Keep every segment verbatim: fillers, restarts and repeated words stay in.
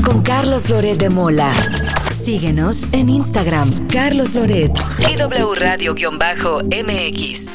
con Carlos Loret de Mola. Síguenos en Instagram, Carlos Loret y W Radio-M X.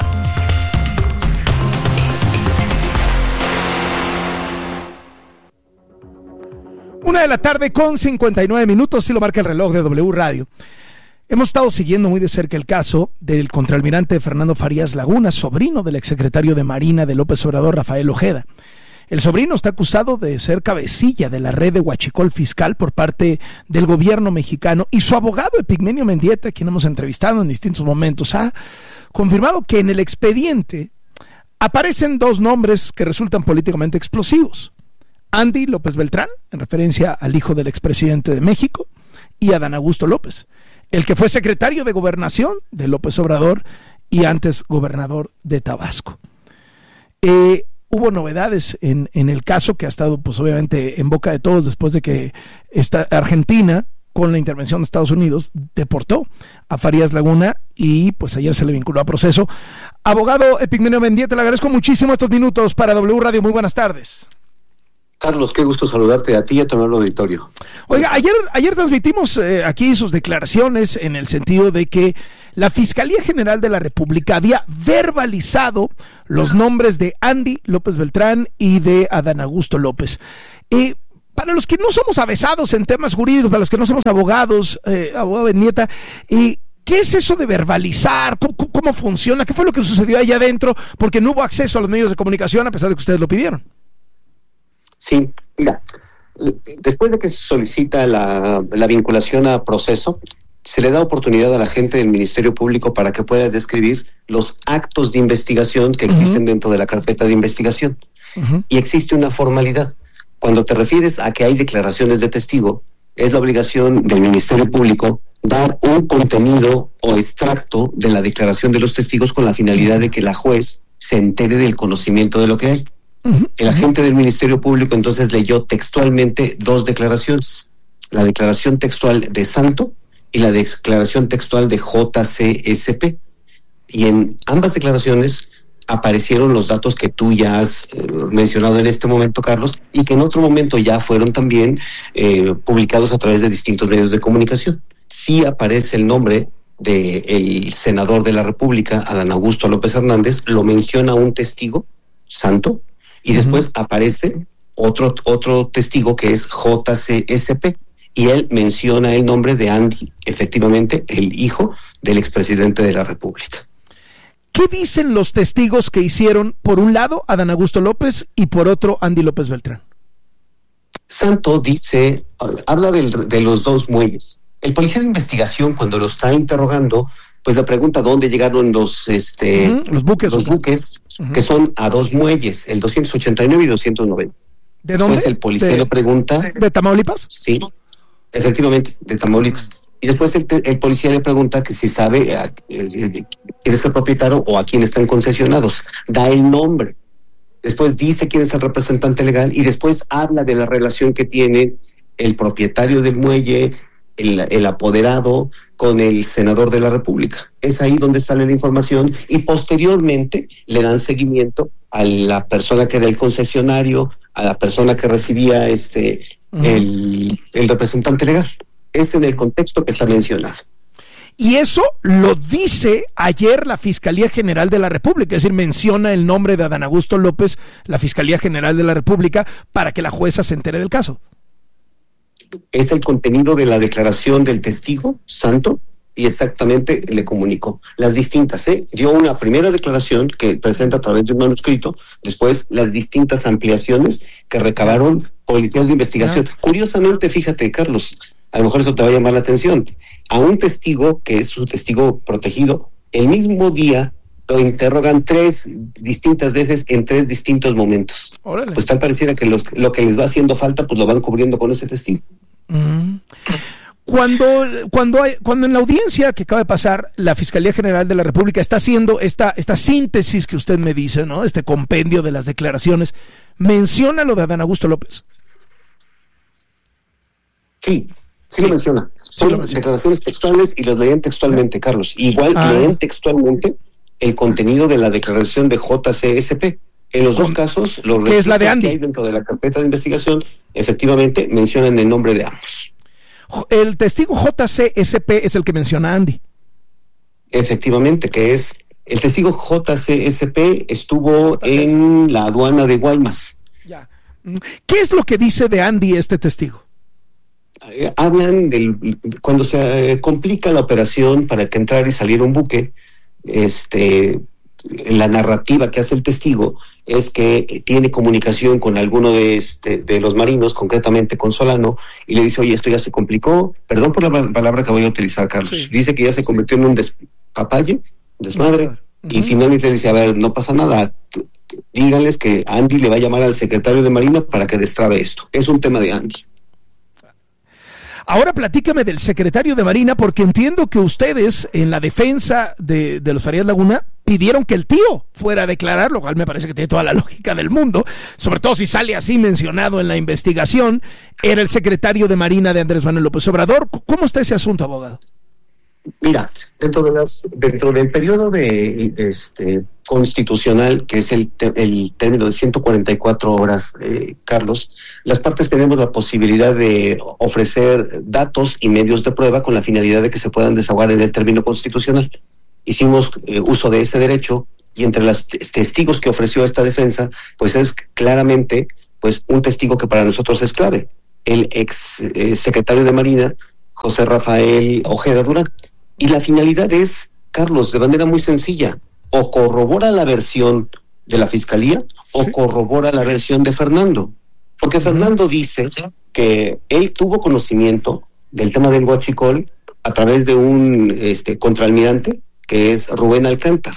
Una de la tarde con cincuenta y nueve minutos, si lo marca el reloj de W Radio. Hemos estado siguiendo muy de cerca el caso del contraalmirante Fernando Farías Laguna, sobrino del exsecretario de Marina de López Obrador, Rafael Ojeda. El sobrino está acusado de ser cabecilla de la red de huachicol fiscal por parte del gobierno mexicano, y su abogado Epigmenio Mendieta, quien hemos entrevistado en distintos momentos, ha confirmado que en el expediente aparecen dos nombres que resultan políticamente explosivos: Andy López Beltrán, en referencia al hijo del expresidente de México, y Adán Augusto López, el que fue secretario de Gobernación de López Obrador y antes gobernador de Tabasco. Eh, hubo novedades en, en el caso, que ha estado pues obviamente en boca de todos después de que esta Argentina, con la intervención de Estados Unidos, deportó a Farías Laguna y pues ayer se le vinculó a proceso. Abogado Epigmenio Mendieta, le agradezco muchísimo estos minutos para W Radio. Muy buenas tardes. Carlos, qué gusto saludarte a ti y a todo el auditorio. Oiga, ayer, ayer transmitimos eh, aquí sus declaraciones en el sentido de que la Fiscalía General de la República había verbalizado los nombres de Andy López Beltrán y de Adán Augusto López. Eh, para los que no somos avesados en temas jurídicos, para los que no somos abogados, eh, abogado Mendieta, eh, ¿qué es eso de verbalizar? ¿Cómo, ¿Cómo funciona? ¿Qué fue lo que sucedió allá adentro? Porque no hubo acceso a los medios de comunicación a pesar de que ustedes lo pidieron. Sí, mira, después de que se solicita la, la vinculación a proceso, se le da oportunidad a la gente del Ministerio Público para que pueda describir los actos de investigación que existen uh-huh. dentro de la carpeta de investigación. Uh-huh. Y existe una formalidad. Cuando te refieres a que hay declaraciones de testigo, es la obligación del Ministerio Público dar un contenido o extracto de la declaración de los testigos con la finalidad de que la juez se entere del conocimiento de lo que hay. Uh-huh. El agente del Ministerio Público entonces leyó textualmente dos declaraciones: la declaración textual de Santo y la declaración textual de J C S P, y en ambas declaraciones aparecieron los datos que tú ya has eh, mencionado en este momento, Carlos, y que en otro momento ya fueron también eh, publicados a través de distintos medios de comunicación. Sí aparece el nombre del senador de la República, Adán Augusto López Hernández, lo menciona un testigo, Santo, y después uh-huh. aparece otro, otro testigo que es J C S P, y él menciona el nombre de Andy, efectivamente el hijo del expresidente de la República. ¿Qué dicen los testigos que hicieron, por un lado, Adán Augusto López y por otro, Andy López Beltrán? Santo dice, habla del, de los dos muelles. El policía de investigación, cuando lo está interrogando, pues le pregunta dónde llegaron los este uh-huh, los buques, los buques uh-huh. que son a dos muelles, el doscientos ochenta y nueve y doscientos noventa. ¿De dónde? Después el policía ¿De, le pregunta... ¿De Tamaulipas? Sí, efectivamente, de Tamaulipas. Y después el, el policía le pregunta que si sabe a, eh, quién es el propietario o a quién están concesionados. Da el nombre. Después dice quién es el representante legal y después habla de la relación que tiene el propietario del muelle, El, el apoderado con el senador de la República. Es ahí donde sale la información y posteriormente le dan seguimiento a la persona que era el concesionario, a la persona que recibía este uh-huh. el, el representante legal. Es en el contexto que está mencionado. Y eso lo dice ayer la Fiscalía General de la República, es decir, menciona el nombre de Adán Augusto López, la Fiscalía General de la República, para que la jueza se entere del caso. Es el contenido de la declaración del testigo, Santo, y exactamente le comunicó las distintas, ¿eh? Dio una primera declaración que presenta a través de un manuscrito, después las distintas ampliaciones que recabaron policías de investigación. Ah. Curiosamente, fíjate, Carlos, a lo mejor eso te va a llamar la atención, a un testigo, que es su testigo protegido, el mismo día lo interrogan tres distintas veces en tres distintos momentos. Órale. Pues tal pareciera que los, lo que les va haciendo falta, pues lo van cubriendo con ese testigo. Mm. Cuando, cuando, hay, cuando en la audiencia que acaba de pasar, la Fiscalía General de la República está haciendo esta, esta síntesis que usted me dice, ¿no? Este compendio de las declaraciones, ¿menciona lo de Adán Augusto López? Sí, sí, sí lo menciona. Son sí lo menciona. Declaraciones textuales y las leen textualmente, Carlos. Igual ah. leen textualmente el contenido de la declaración de J C S P. En los dos casos, los ¿qué es la de Andy? Que hay dentro de la carpeta de investigación, efectivamente, mencionan el nombre de ambos. El testigo J C S P es el que menciona Andy. Efectivamente, que es el testigo J C S P estuvo en la aduana de Guaymas. Ya. ¿Qué es lo que dice de Andy este testigo? Eh, hablan del cuando se eh, complica la operación para que entrara y saliera un buque, este, la narrativa que hace el testigo es que tiene comunicación con alguno de, este, de los marinos, concretamente con Solano, y le dice, oye, esto ya se complicó, perdón por la palabra que voy a utilizar, Carlos, sí. Dice que ya se convirtió en un despapalle, desmadre, uh-huh. Y finalmente le dice, a ver, no pasa nada, díganles que Andy le va a llamar al secretario de Marina para que destrabe esto, es un tema de Andy. Ahora platícame del secretario de Marina, porque entiendo que ustedes en la defensa de, de los Farías Laguna pidieron que el tío fuera a declarar, lo cual me parece que tiene toda la lógica del mundo, sobre todo si sale así mencionado en la investigación. Era el secretario de Marina de Andrés Manuel López Obrador. ¿Cómo está ese asunto, abogado? Mira, dentro de las, dentro del periodo de este constitucional, que es el, el término de ciento cuarenta y cuatro horas, eh, Carlos, las partes tenemos la posibilidad de ofrecer datos y medios de prueba con la finalidad de que se puedan desahogar en el término constitucional. Hicimos eh, uso de ese derecho, y entre los testigos que ofreció esta defensa, pues es claramente pues un testigo que para nosotros es clave, el ex eh, secretario de Marina, José Rafael Ojeda Durán. Y la finalidad es, Carlos, de manera muy sencilla, o corrobora la versión de la Fiscalía, sí, o corrobora la versión de Fernando. Porque Fernando dice que él tuvo conocimiento del tema del huachicol a través de un este, contraalmirante, que es Rubén Alcántar.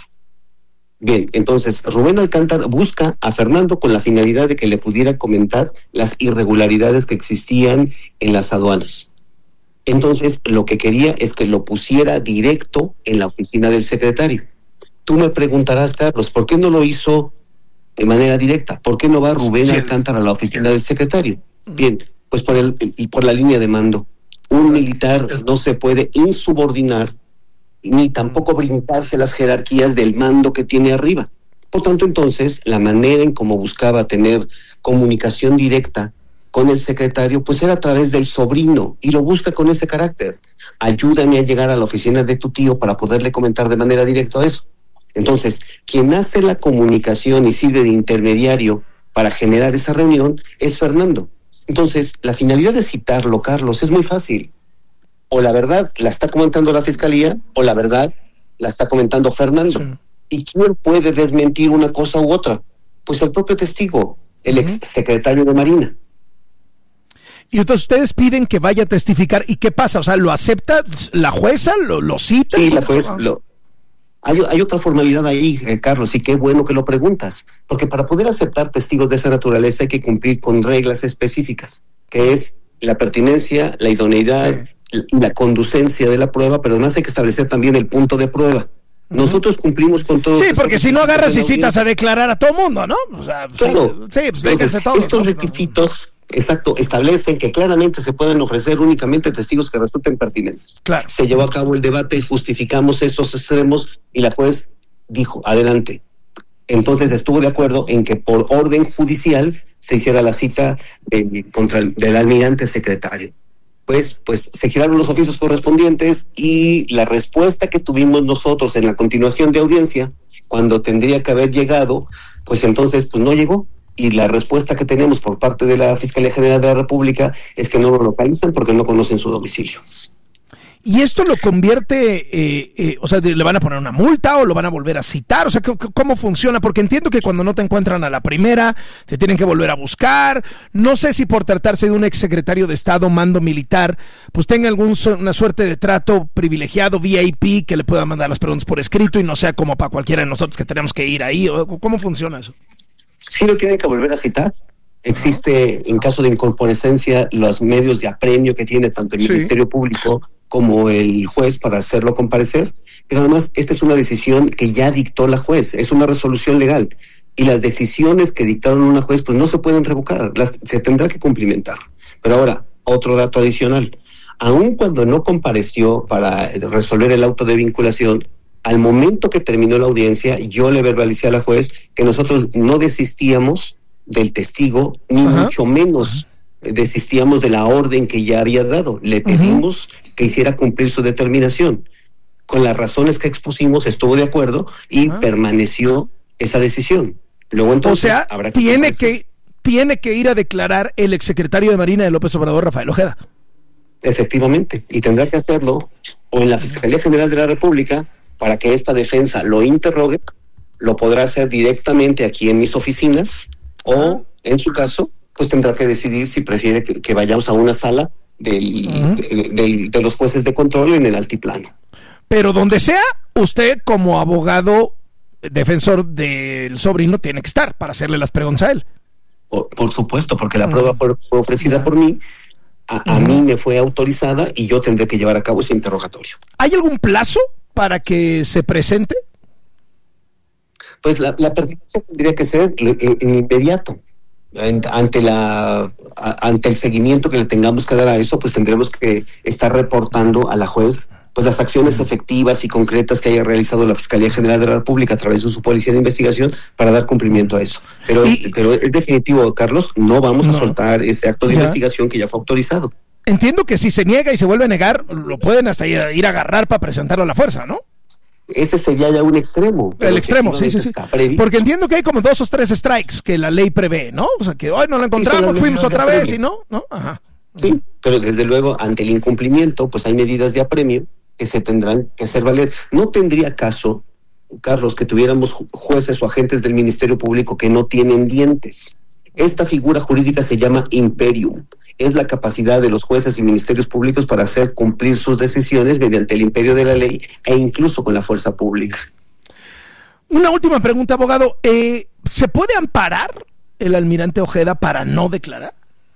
Bien, entonces Rubén Alcántar busca a Fernando con la finalidad de que le pudiera comentar las irregularidades que existían en las aduanas. Entonces, lo que quería es que lo pusiera directo en la oficina del secretario. Tú me preguntarás, Carlos, ¿por qué no lo hizo de manera directa? ¿Por qué no va Rubén sí. Alcántar a la oficina del secretario? Bien, pues por el por la línea de mando. Un militar no se puede insubordinar ni tampoco brincarse las jerarquías del mando que tiene arriba. Por tanto, entonces, la manera en cómo buscaba tener comunicación directa con el secretario, pues era a través del sobrino, y lo busca con ese carácter. Ayúdame a llegar a la oficina de tu tío para poderle comentar de manera directa eso. Entonces, quien hace la comunicación y sirve de intermediario para generar esa reunión es Fernando. Entonces, la finalidad de citarlo, Carlos, es muy fácil. O la verdad la está comentando la Fiscalía, o la verdad la está comentando Fernando. Sí. ¿Y quién puede desmentir una cosa u otra? Pues el propio testigo, el uh-huh. ex secretario de Marina. Y entonces ustedes piden que vaya a testificar. ¿Y qué pasa? O sea, ¿lo acepta la jueza? ¿Lo, lo cita? Sí, la jueza. Lo... Hay, hay otra formalidad ahí, eh, Carlos, y qué bueno que lo preguntas. Porque para poder aceptar testigos de esa naturaleza hay que cumplir con reglas específicas, que es la pertinencia, la idoneidad, sí. la conducencia de la prueba, pero además hay que establecer también el punto de prueba. Uh-huh. Nosotros cumplimos con todo. Sí, porque si no agarras y citas a declarar a todo mundo, ¿no? O sea, claro. Sí, sí, vénganse todos. Estos requisitos... Exacto, establecen que claramente se pueden ofrecer únicamente testigos que resulten pertinentes. Claro. Se llevó a cabo el debate, justificamos estos extremos y la juez dijo, adelante. Entonces estuvo de acuerdo en que por orden judicial se hiciera la cita de, contra el, del almirante secretario. Pues, pues se giraron los oficios correspondientes y la respuesta que tuvimos nosotros en la continuación de audiencia, cuando tendría que haber llegado, pues entonces pues no llegó. Y la respuesta que tenemos por parte de la Fiscalía General de la República es que no lo localizan porque no conocen su domicilio. ¿Y esto lo convierte, eh, eh, o sea, le van a poner una multa o lo van a volver a citar? O sea, ¿cómo funciona? Porque entiendo que cuando no te encuentran a la primera, te tienen que volver a buscar. No sé si por tratarse de un exsecretario de Estado, mando militar, pues tenga alguna suerte de trato privilegiado, V I P, que le pueda mandar las preguntas por escrito y no sea como para cualquiera de nosotros que tenemos que ir ahí. ¿Cómo funciona eso? Sí lo tienen que volver a citar. Existe, en caso de incorporescencia, los medios de apremio que tiene tanto el sí. Ministerio Público como el juez para hacerlo comparecer. Pero además, esta es una decisión que ya dictó la juez, es una resolución legal. Y las decisiones que dictaron una juez, pues no se pueden revocar, las, se tendrá que cumplimentar. Pero ahora, otro dato adicional. Aun cuando no compareció para resolver el auto de vinculación, Al momento que terminó la audiencia, yo le verbalicé a la juez que nosotros no desistíamos del testigo, ni Ajá. mucho menos desistíamos de la orden que ya había dado. Le pedimos uh-huh. que hiciera cumplir su determinación. Con las razones que expusimos, estuvo de acuerdo y uh-huh. permaneció esa decisión. Luego entonces, o sea, habrá que tiene que tiene que ir a declarar el exsecretario de Marina de López Obrador, Rafael Ojeda. Efectivamente, y tendrá que hacerlo o en la Fiscalía General de la República para que esta defensa lo interrogue, lo podrá hacer directamente aquí en mis oficinas o, en su caso, pues tendrá que decidir si prefiere que, que vayamos a una sala del, uh-huh. de, de, de los jueces de control en el altiplano. Pero donde sea, usted como abogado defensor del sobrino tiene que estar para hacerle las preguntas a él. Por, por supuesto, porque la uh-huh. prueba fue, fue ofrecida uh-huh. por mí, a, a uh-huh. mí me fue autorizada y yo tendré que llevar a cabo ese interrogatorio. ¿Hay algún plazo para que se presente? Pues la, la pertinencia tendría que ser en, en inmediato. Ante la ante el seguimiento que le tengamos que dar a eso, pues tendremos que estar reportando a la juez pues las acciones efectivas y concretas que haya realizado la Fiscalía General de la República a través de su policía de investigación para dar cumplimiento a eso. Pero, y, pero es definitivo, Carlos, no vamos no. a soltar ese acto de ya. investigación que ya fue autorizado. Entiendo que si se niega y se vuelve a negar, lo pueden hasta ir a, ir a agarrar para presentarlo a la fuerza, ¿no? Ese sería ya un extremo. El extremo, sí, sí, sí. Porque entiendo que hay como dos o tres strikes que la ley prevé, ¿no? O sea, que hoy no lo encontramos, sí, fuimos otra vez y no, ¿no? Ajá. Sí, pero desde luego, ante el incumplimiento, pues hay medidas de apremio que se tendrán que hacer valer. No tendría caso, Carlos, que tuviéramos jueces o agentes del Ministerio Público que no tienen dientes. Esta figura jurídica se llama imperium. Es la capacidad de los jueces y ministerios públicos para hacer cumplir sus decisiones mediante el imperio de la ley e incluso con la fuerza pública. Una última pregunta, abogado. Eh, ¿Se puede amparar el almirante Ojeda para no declarar?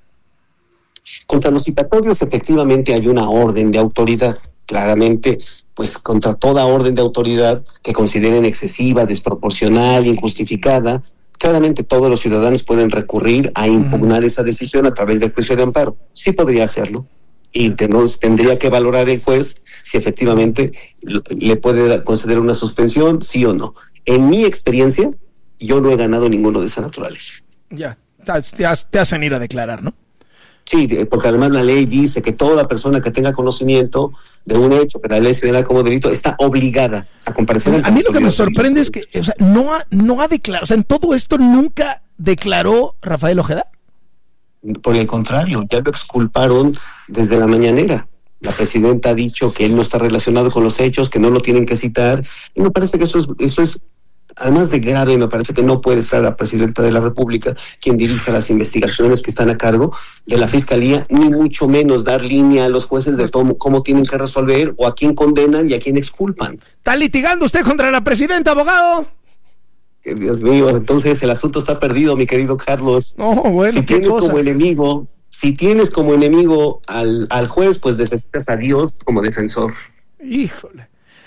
Contra los cipatorios efectivamente hay una orden de autoridad. Claramente, pues contra toda orden de autoridad que consideren excesiva, desproporcional, injustificada, claramente todos los ciudadanos pueden recurrir a impugnar uh-huh. esa decisión a través del juicio de amparo. Sí podría hacerlo. Y tendría que valorar el juez si efectivamente le puede conceder una suspensión, sí o no. En mi experiencia, yo no he ganado ninguno de esa naturaleza. Ya, te, te hacen ir a declarar, ¿no? Sí, porque además la ley dice que toda persona que tenga conocimiento de un hecho que la ley señala como delito está obligada a comparecer. A mí lo que me sorprende es que, o sea, no ha, no ha declarado, o sea, en todo esto nunca declaró Rafael Ojeda. Por el contrario, ya lo exculparon desde la mañanera. La presidenta ha dicho que él no está relacionado con los hechos, que no lo tienen que citar, y me parece que eso es, eso es además de grave. Me parece que no puede ser la presidenta de la República quien dirija las investigaciones que están a cargo de la Fiscalía, ni mucho menos dar línea a los jueces de cómo, cómo tienen que resolver o a quién condenan y a quién exculpan. ¿Está litigando usted contra la presidenta, abogado? Dios mío, entonces el asunto está perdido, mi querido Carlos. No, bueno, si tienes cosa? como enemigo, si tienes como enemigo al, al juez, pues necesitas a Dios como defensor. Híjole.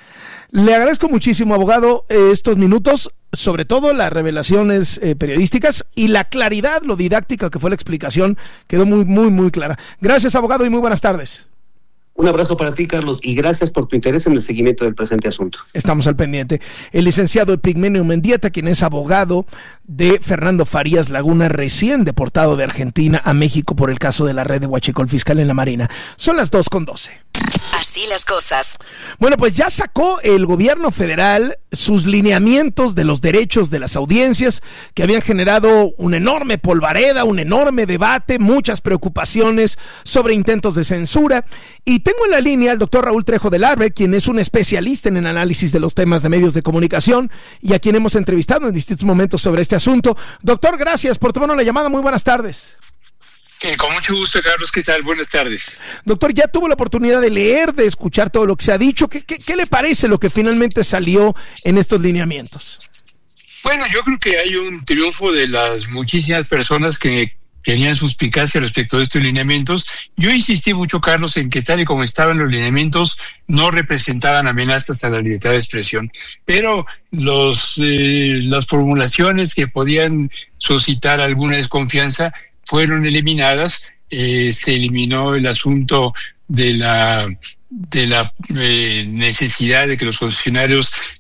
Le agradezco muchísimo, abogado, eh, estos minutos, sobre todo las revelaciones eh, periodísticas y la claridad, lo didáctica que fue la explicación, quedó muy, muy, muy clara. Gracias, abogado, y muy buenas tardes. Un abrazo para ti, Carlos, y gracias por tu interés en el seguimiento del presente asunto. Estamos al pendiente. El licenciado Epigmenio Mendieta, quien es abogado de Fernando Farías Laguna, recién deportado de Argentina a México por el caso de la red de huachicol fiscal en la Marina. Son las dos con doce. Así las cosas. Bueno, pues ya sacó el gobierno federal sus lineamientos de los derechos de las audiencias que habían generado una enorme polvareda, un enorme debate, muchas preocupaciones sobre intentos de censura. Y tengo en la línea al doctor Raúl Trejo del Arbe, quien es un especialista en el análisis de los temas de medios de comunicación y a quien hemos entrevistado en distintos momentos sobre este asunto. Doctor, gracias por tomarnos la llamada. Muy buenas tardes. Eh, con mucho gusto, Carlos. ¿Qué tal? Buenas tardes. Doctor, ya tuvo la oportunidad de leer, de escuchar todo lo que se ha dicho. ¿Qué, qué, qué le parece lo que finalmente salió en estos lineamientos? Bueno, yo creo que hay un triunfo de las muchísimas personas que tenían suspicacia respecto de estos lineamientos. Yo insistí mucho, Carlos, en que tal y como estaban los lineamientos no representaban amenazas a la libertad de expresión, pero los eh, las formulaciones que podían suscitar alguna desconfianza fueron eliminadas. Eh, se eliminó el asunto de la de la eh, necesidad de que los funcionarios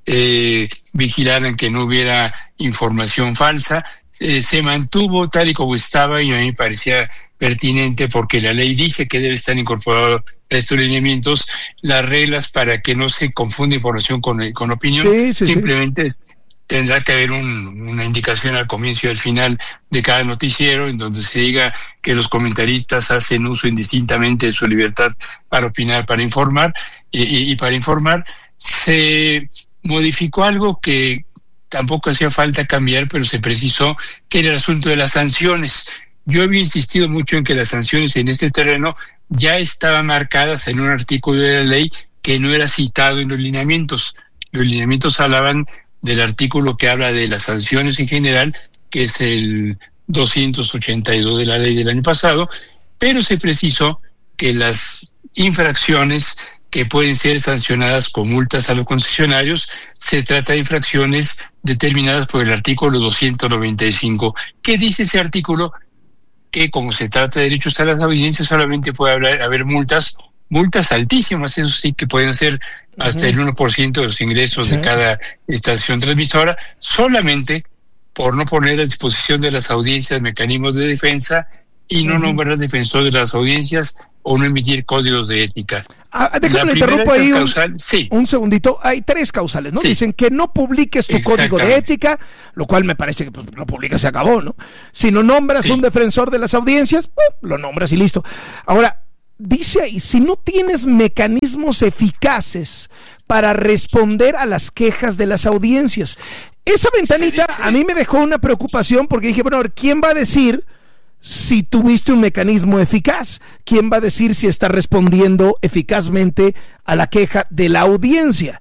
eh, vigilaran que no hubiera información falsa. Eh, se mantuvo tal y como estaba, y a mí me parecía pertinente, porque la ley dice que debe estar incorporado a estos lineamientos las reglas para que no se confunda información con, con opinión. Sí, sí, Simplemente sí. tendrá que haber un, una indicación al comienzo y al final de cada noticiero, en donde se diga que los comentaristas hacen uso indistintamente de su libertad para opinar, para informar, y, y, y para informar. Se modificó algo que tampoco hacía falta cambiar, pero se precisó, que era el asunto de las sanciones. Yo había insistido mucho en que las sanciones en este terreno ya estaban marcadas en un artículo de la ley que no era citado en los lineamientos. Los lineamientos hablaban del artículo que habla de las sanciones en general, que es el doscientos ochenta y dos de la ley del año pasado, pero se precisó que las infracciones que pueden ser sancionadas con multas a los concesionarios, se trata de infracciones determinadas por el artículo doscientos noventa y cinco. ¿Qué dice ese artículo? Que como se trata de derechos a las audiencias, solamente puede haber, haber multas, multas altísimas, eso sí, que pueden ser hasta uh-huh. el uno por ciento de los ingresos sí. de cada estación transmisora, solamente por no poner a disposición de las audiencias mecanismos de defensa y no uh-huh. nombrar defensor de las audiencias o no emitir códigos de ética. Ah, déjame le interrumpo ahí un, causal, sí. un segundito. Hay tres causales, ¿no? Sí. Dicen que no publiques tu código de ética, lo cual me parece que pues, lo publicas, se acabó, ¿no? Si no nombras sí. un defensor de las audiencias, pues, lo nombras y listo. Ahora, dice ahí, si no tienes mecanismos eficaces para responder a las quejas de las audiencias. Esa ventanita a mí me dejó una preocupación, porque dije, bueno, a ver, ¿quién va a decir si tuviste un mecanismo eficaz? ¿Quién va a decir si está respondiendo eficazmente a la queja de la audiencia?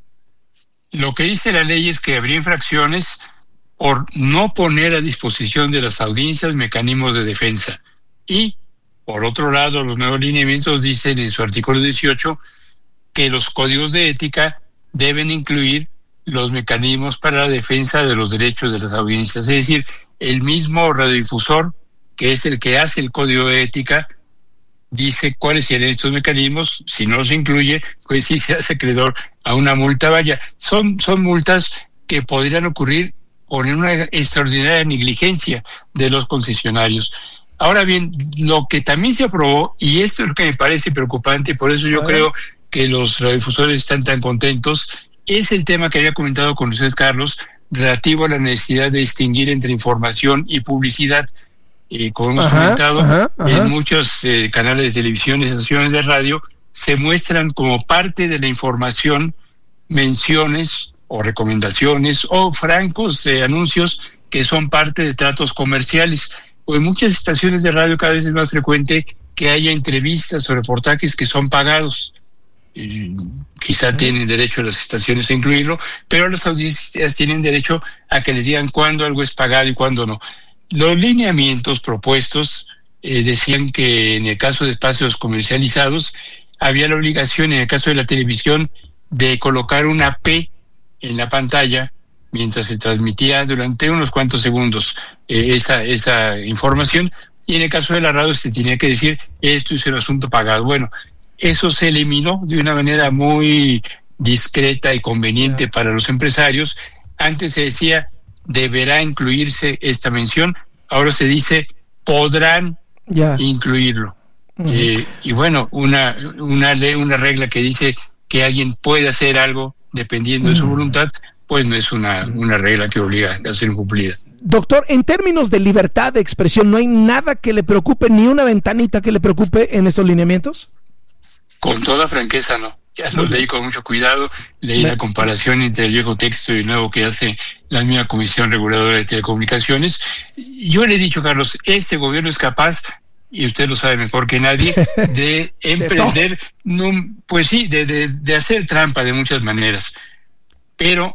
Lo que dice la ley es que habría infracciones por no poner a disposición de las audiencias mecanismos de defensa. Y, por otro lado, los nuevos lineamientos dicen en su artículo dieciocho que los códigos de ética deben incluir los mecanismos para la defensa de los derechos de las audiencias. Es decir, el mismo radiodifusor, que es el que hace el código de ética, dice cuáles serían estos mecanismos. Si no se incluye, pues sí se hace acreedor a una multa. Vaya, son, son multas que podrían ocurrir por una extraordinaria negligencia de los concesionarios. Ahora bien, lo que también se aprobó, y esto es lo que me parece preocupante, por eso yo creo que los radiodifusores están tan contentos, es el tema que había comentado con ustedes, Carlos, relativo a la necesidad de distinguir entre información y publicidad. Eh, como hemos ajá, comentado, ajá, ajá. en muchos eh, canales de televisión y estaciones de radio se muestran como parte de la información menciones o recomendaciones o francos eh, anuncios que son parte de tratos comerciales. O en muchas estaciones de radio cada vez es más frecuente que haya entrevistas o reportajes que son pagados. Eh, quizá tienen derecho a las estaciones a incluirlo, pero las audiencias tienen derecho a que les digan cuándo algo es pagado y cuándo no. Los lineamientos propuestos eh, decían que en el caso de espacios comercializados había la obligación, en el caso de la televisión, de colocar una P en la pantalla mientras se transmitía durante unos cuantos segundos eh, esa, esa información, y en el caso de la radio se tenía que decir esto es un asunto pagado. Bueno, eso se eliminó de una manera muy discreta y conveniente yeah. para los empresarios. Antes se decía deberá incluirse esta mención, ahora se dice podrán yeah. incluirlo. Uh-huh. Eh, y bueno, una, una ley, una regla que dice que alguien puede hacer algo dependiendo uh-huh. de su voluntad, pues no es una, una regla que obliga a ser cumplida. Doctor, en términos de libertad de expresión, ¿no hay nada que le preocupe, ni una ventanita que le preocupe en estos lineamientos? Con toda franqueza, no. Ya los leí con mucho cuidado, leí la comparación entre el viejo texto y el nuevo que hace la misma Comisión Reguladora de Telecomunicaciones. Yo le he dicho, Carlos, este gobierno es capaz, y usted lo sabe mejor que nadie, de emprender, no, pues sí, de, de, de hacer trampa de muchas maneras. Pero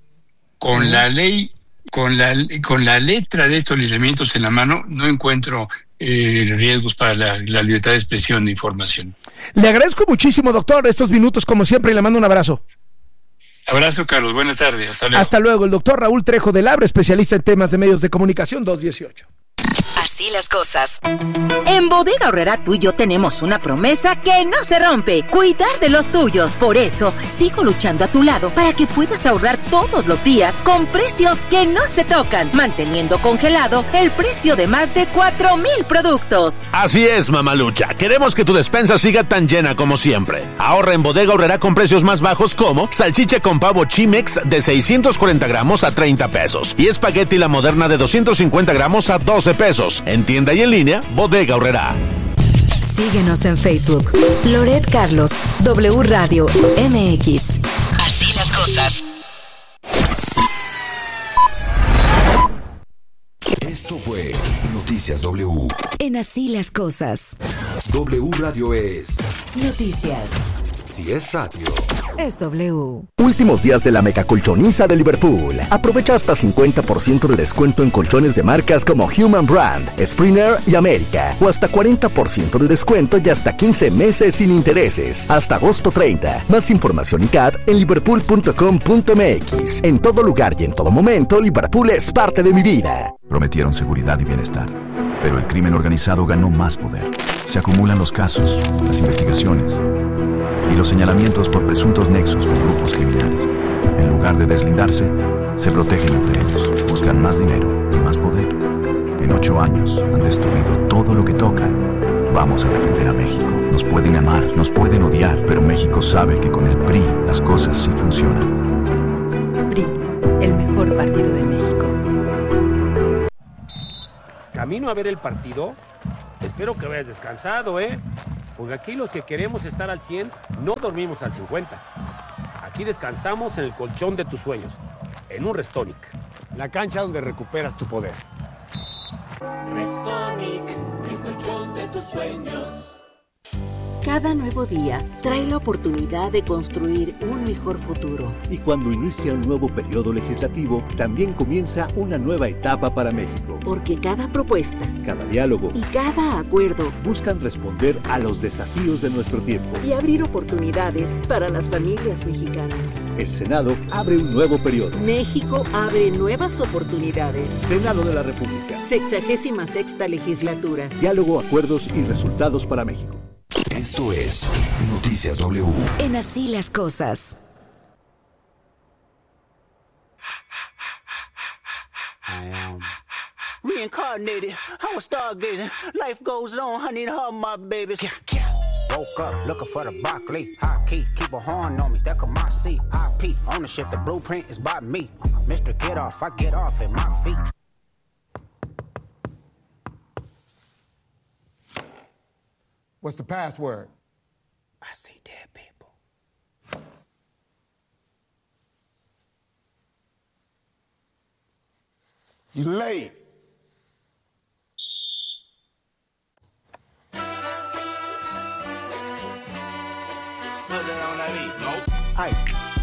con uh-huh. la ley, con la, con la letra de estos lineamientos en la mano, no encuentro eh, riesgos para la, la libertad de expresión de información. Le agradezco muchísimo, doctor, estos minutos como siempre, y le mando un abrazo. Abrazo, Carlos, buenas tardes, hasta luego. Hasta luego, el doctor Raúl Trejo del Abre, especialista en temas de medios de comunicación, dos dieciocho. Así las cosas. En Bodega Aurrerá tú y yo tenemos una promesa que no se rompe: cuidar de los tuyos. Por eso, sigo luchando a tu lado para que puedas ahorrar todos los días con precios que no se tocan, manteniendo congelado el precio de más de cuatro mil productos. Así es, mamalucha. Queremos que tu despensa siga tan llena como siempre. Ahorra en Bodega Aurrerá con precios más bajos como salchicha con pavo Chimex de seiscientos cuarenta gramos a treinta pesos y espagueti La Moderna de doscientos cincuenta gramos a doce pesos. En tienda y en línea, Bodega Aurrerá. Síguenos en Facebook. Loret Carlos, W Radio M X. Así las cosas. Esto fue Noticias W. En Así las cosas. W Radio es Noticias. Si es radio, es W. Últimos días de la megacolchoniza de Liverpool. Aprovecha hasta cincuenta por ciento de descuento en colchones de marcas como Human Brand, Springer y América. O hasta cuarenta por ciento de descuento y hasta quince meses sin intereses. Hasta agosto treinta. Más información y C A D en liverpool punto com punto m x. En todo lugar y en todo momento, Liverpool es parte de mi vida. Prometieron seguridad y bienestar, pero el crimen organizado ganó más poder. Se acumulan los casos, las investigaciones y los señalamientos por presuntos nexos con grupos criminales. En lugar de deslindarse, se protegen entre ellos, buscan más dinero y más poder. En ocho años han destruido todo lo que tocan. Vamos a defender a México. Nos pueden amar, nos pueden odiar, pero México sabe que con el P R I las cosas sí funcionan. P R I, el mejor partido de México. Camino a ver el partido. Espero que vayas descansado, ¿eh? Porque aquí los que queremos estar al cien no dormimos al cincuenta. Aquí descansamos en el colchón de tus sueños, en un Restonic, la cancha donde recuperas tu poder. Restonic, el colchón de tus sueños. Cada nuevo día trae la oportunidad de construir un mejor futuro. Y cuando inicia un nuevo periodo legislativo, también comienza una nueva etapa para México. Porque cada propuesta, cada diálogo y cada acuerdo buscan responder a los desafíos de nuestro tiempo y abrir oportunidades para las familias mexicanas. El Senado abre un nuevo periodo. México abre nuevas oportunidades. Senado de la República. Sexagésima sexta legislatura. Diálogo, acuerdos y resultados para México. Esto es Noticias W. En Así las cosas. I am reincarnated. I was stargazing. Life goes on. I need to hug my babies. Woke up looking for the broccoli. High key, keep a horn on me. That come my seat. I P ownership. The blueprint is by me. Mister Get Off. I get off at my feet. What's the password? I see dead people. You late. Put that on that beat. Nope. Hey.